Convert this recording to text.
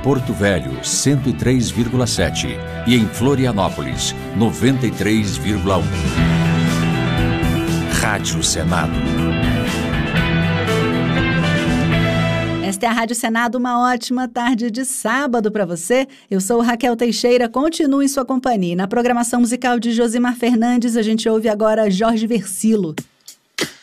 Porto Velho, 103,7 e em Florianópolis, 93,1. Rádio Senado. Esta é a Rádio Senado, uma ótima tarde de sábado para você. Eu sou Raquel Teixeira, continue em sua companhia. Na programação musical de Josimar Fernandes, a gente ouve agora Jorge Versilo.